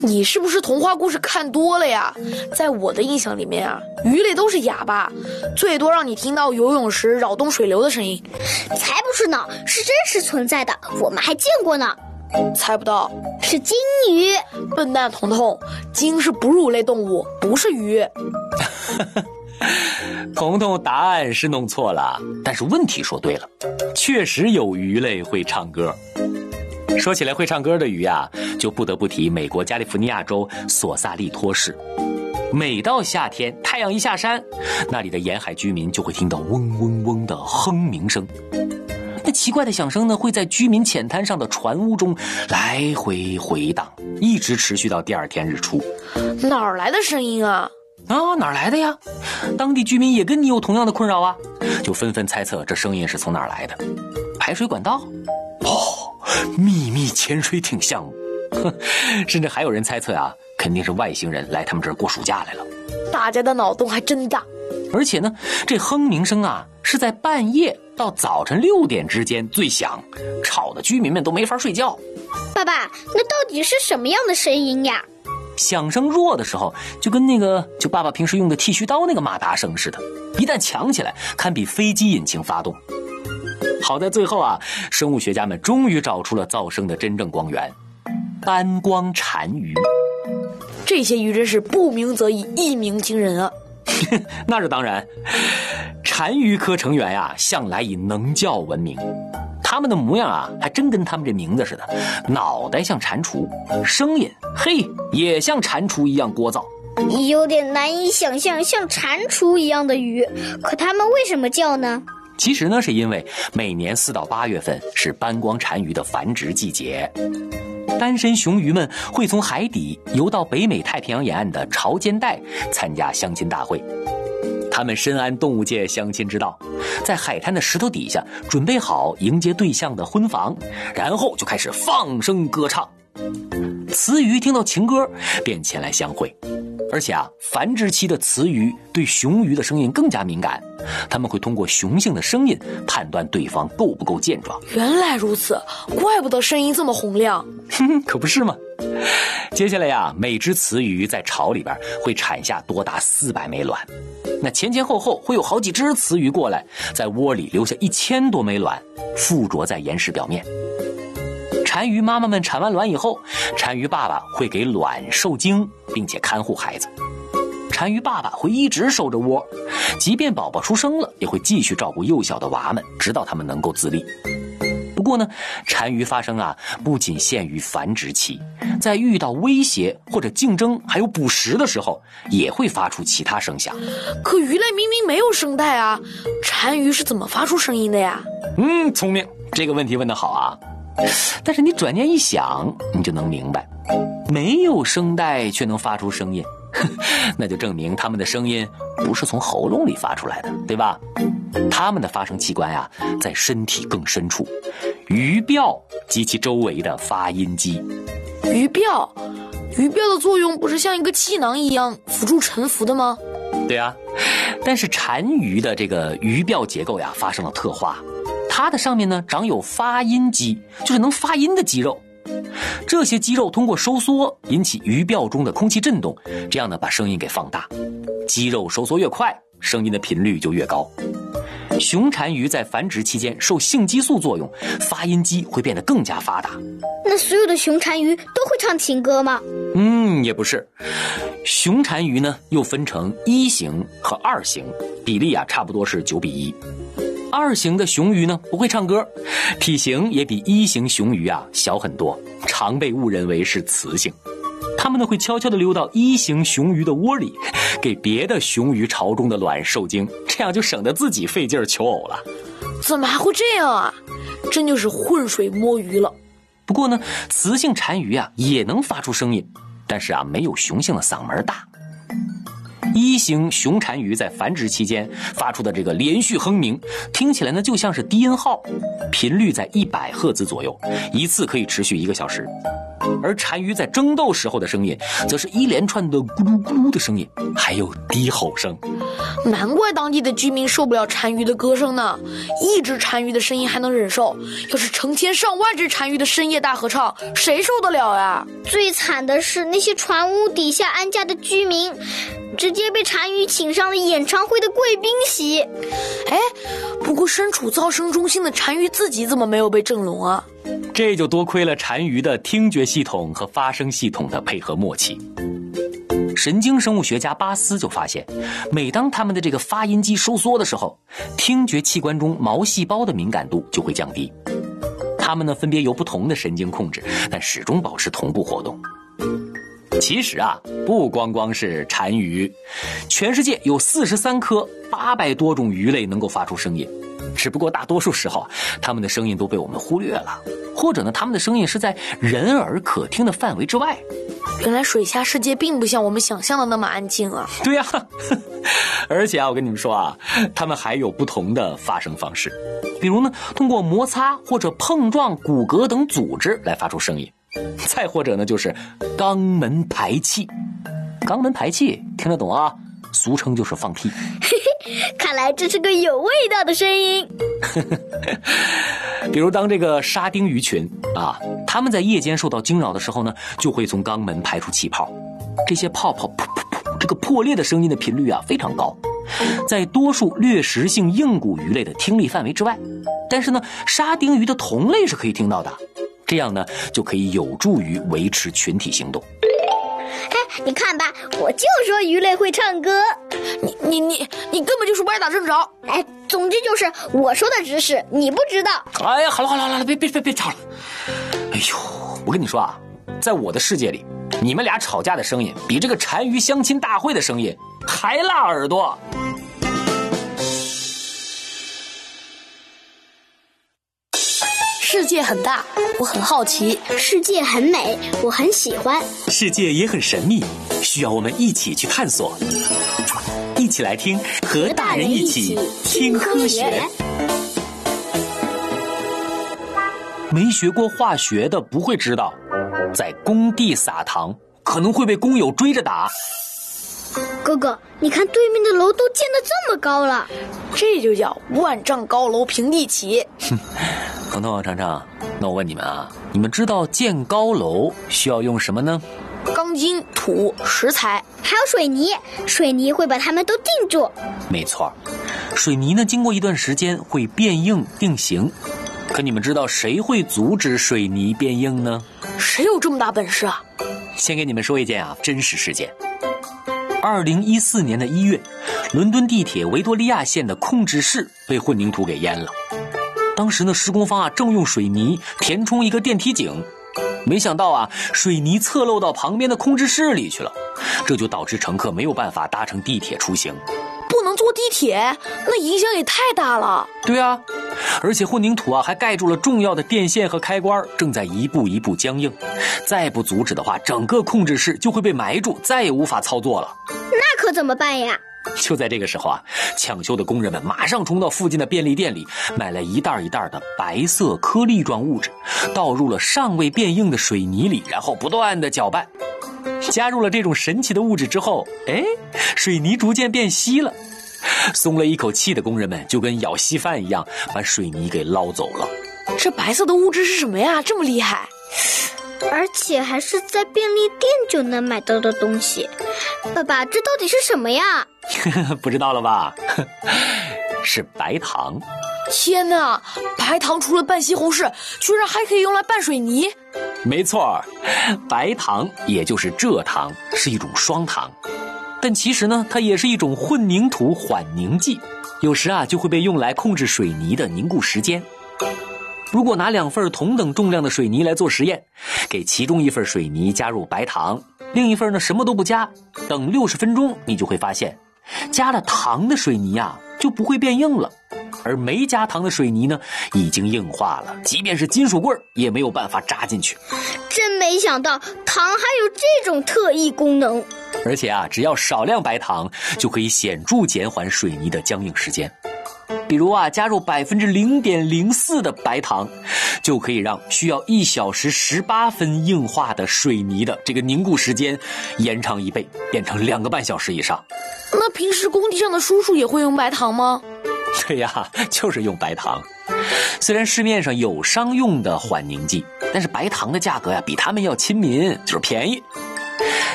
你是不是童话故事看多了呀？在我的印象里面啊，鱼类都是哑巴，最多让你听到游泳时扰动水流的声音。 才不是呢，是真实存在的，我们还见过呢。 猜不到， 是金鱼。 笨蛋彤彤，鲸是哺乳类动物，不是鱼。 彤彤答案是弄错了，但是问题说对了，确实有鱼类会唱歌。说起来会唱歌的鱼啊，就不得不提美国加利福尼亚州索萨利托市。每到夏天，太阳一下山，那里的沿海居民就会听到嗡嗡嗡的哼鸣声。那奇怪的响声呢，会在居民浅滩上的船屋中来回回荡，一直持续到第二天日出。 哪儿来的声音啊？ 哪儿来的呀？当地居民也跟你有同样的困扰啊，就纷纷猜测这声音是从哪儿来的。排水管道？秘密潜水艇项目。甚至还有人猜测啊，肯定是外星人来他们这儿过暑假来了。 大家的脑洞还真大。 而且呢，这哼鸣声啊，是在半夜到早晨6点之间最响，吵的居民们都没法睡觉。 爸爸，那到底是什么样的声音呀？ 响声弱的时候，就跟就爸爸平时用的剃须刀那个马达声似的，一旦强起来，堪比飞机引擎发动。好在最后啊，生物学家们终于找出了噪声的真正光源——斑光单鱼。 这些鱼真是不鸣则已，一鸣惊人啊！ 那是当然，单鱼科成员呀，向来以能叫闻名。他们的模样啊，还真跟他们这名字似的，脑袋像蟾蜍，声音也像蟾蜍一样聒噪。 有点难以想象像蟾蜍一样的鱼，可它们为什么叫呢？ 其实呢，是因为每年4到8月份是斑光单鱼的繁殖季节，单身雄鱼们会从海底游到北美太平洋沿岸的潮间带参加相亲大会。他们深谙动物界相亲之道，在海滩的石头底下准备好迎接对象的婚房，然后就开始放声歌唱。雌鱼听到情歌便前来相会，而且啊，繁殖期的雌鱼对雄鱼的声音更加敏感，他们会通过雄性的声音判断对方够不够健壮。 原来如此，怪不得声音这么洪亮。 可不是吗？接下来呀，每只雌鱼在巢里边会产下多达400枚卵，那前前后后会有好几只雌鱼过来，在窝里留下1000多枚卵，附着在岩石表面。单鱼妈妈们产完卵以后，单鱼爸爸会给卵受精，并且看护孩子。单鱼爸爸会一直守着窝，即便宝宝出生了，也会继续照顾幼小的娃们，直到他们能够自立。不过呢，单鱼发声啊，不仅限于繁殖期，在遇到威胁或者竞争还有捕食的时候，也会发出其他声响。 可鱼类明明没有声带啊，单鱼是怎么发出声音的呀？ 聪明，这个问题问得好啊。但是你转念一想，你就能明白，没有声带却能发出声音，那就证明他们的声音不是从喉咙里发出来的，对吧？他们的发声器官啊，在身体更深处，鱼鳔及其周围的发音肌。 鱼鳔的作用不是像一个气囊一样辅助沉浮的吗？ 对啊，但是单鱼的这个鱼鳔结构呀发生了特化，它的上面呢长有发音肌，就是能发音的肌肉。这些肌肉通过收缩引起鱼鳔中的空气振动，这样呢把声音给放大。肌肉收缩越快，声音的频率就越高。雄单鱼在繁殖期间受性激素作用，发音肌会变得更加发达。 那所有的雄单鱼都会唱情歌吗？ 也不是。雄单鱼呢又分成1型和2型，比例啊差不多是9比1。2型的雄鱼呢不会唱歌，体型也比1型雄鱼啊小很多，常被误认为是雌性。它们呢会悄悄地溜到1型雄鱼的窝里，给别的雄鱼巢中的卵受精，这样就省得自己费劲求偶了。 怎么还会这样啊？真就是浑水摸鱼了。 不过呢，雌性单鱼啊也能发出声音，但是啊没有雄性的嗓门大。1型雄单鱼在繁殖期间发出的这个连续哼鸣，听起来呢就像是低音号，频率在100赫兹左右，一次可以持续1个小时。 而单于在争斗时候的声音，则是一连串的咕噜咕噜的声音，还有低吼声。 难怪当地的居民受不了单于的歌声呢。一只单于的声音还能忍受，要是成千上万只单于的深夜大合唱，谁受得了呀？ 最惨的是那些船屋底下安家的居民，直接被单于请上了演唱会的贵宾席。 哎，不过身处噪声中心的单于自己怎么没有被震聋啊？ 这就多亏了单于的听觉系统和发声系统的配合默契。神经生物学家巴斯就发现，每当他们的这个发音肌收缩的时候，听觉器官中毛细胞的敏感度就会降低。它们呢分别由不同的神经控制，但始终保持同步活动。其实啊，不光光是单于，全世界有43颗800多种鱼类能够发出声音，只不过大多数时候它们的声音都被我们忽略了，或者呢，它们的声音是在人耳可听的范围之外。 原来水下世界并不像我们想象的那么安静啊。 对呀，而且啊，我跟你们说啊，它们还有不同的发声方式，比如呢，通过摩擦或者碰撞骨骼等组织来发出声音，再或者呢，就是肛门排气。肛门排气听得懂啊？俗称就是放屁。 看来这是个有味道的声音。 比如当这个沙丁鱼群啊，它们在夜间受到惊扰的时候呢，就会从肛门排出气泡，这些泡泡噗噗噗，这个破裂的声音的频率啊非常高，在多数掠食性硬骨鱼类的听力范围之外，但是呢，沙丁鱼的同类是可以听到的，这样呢就可以有助于维持群体行动。 哎，你看吧，我就说鱼类会唱歌。 你根本就是歪打正着。 哎，总之就是我说的知识你不知道。 哎呀，好了，别吵了。哎呦，我跟你说啊，在我的世界里，你们俩吵架的声音比这个单于相亲大会的声音还辣耳朵。 世界很大，我很好奇； 世界很美，我很喜欢； 世界也很神秘，需要我们一起去探索。一起来听，和大人一起听科学。没学过化学的不会知道，在工地撒糖可能会被工友追着打。 哥哥，你看对面的楼都建得这么高了， 这就叫万丈高楼平地起。 彤彤、常常，那我问你们啊，你们知道建高楼需要用什么呢？ 钢筋、土、石材， 还有水泥，水泥会把它们都定住。 没错，水泥呢经过一段时间会变硬定型。可你们知道谁会阻止水泥变硬呢？ 谁有这么大本事啊？ 先给你们说一件真实事件。2014年的1月，伦敦地铁维多利亚线的控制室被混凝土给淹了。当时呢，施工方正用水泥填充一个电梯井，没想到水泥侧漏到旁边的控制室里去了，这就导致乘客没有办法搭乘地铁出行。 不能坐地铁，那影响也太大了。 对啊，而且混凝土还盖住了重要的电线和开关，正在一步一步僵硬。再不阻止的话，整个控制室就会被埋住，再也无法操作了。 那可怎么办呀？ 就在这个时候抢修的工人们马上冲到附近的便利店里，买了一袋一袋的白色颗粒状物质，倒入了尚未变硬的水泥里，然后不断的搅拌。加入了这种神奇的物质之后，水泥逐渐变稀了。松了一口气的工人们就跟舀稀饭一样，把水泥给捞走了。 这白色的物质是什么呀？这么厉害！ 而且还是在便利店就能买到的东西。爸爸，这到底是什么呀？ 不知道了吧？是白糖。 天哪，白糖除了拌西红柿，居然还可以用来拌水泥。 没错，白糖也就是蔗糖，是一种双糖。但其实呢，它也是一种混凝土缓凝剂，有时就会被用来控制水泥的凝固时间。如果拿2份同等重量的水泥来做实验，给其中一份水泥加入白糖，另一份呢什么都不加，等60分钟，你就会发现，加了糖的水泥就不会变硬了，而没加糖的水泥呢已经硬化了，即便是金属棍也没有办法扎进去。 真没想到糖还有这种特异功能。 而且只要少量白糖就可以显著减缓水泥的僵硬时间。 比如加入0.04%的白糖，就可以让需要1小时18分硬化的水泥的这个凝固时间延长1倍，变成2个半小时以上。 那平时工地上的叔叔也会用白糖吗？ 对呀，就是用白糖。虽然市面上有商用的缓凝剂，但是白糖的价格比他们要亲民，就是便宜。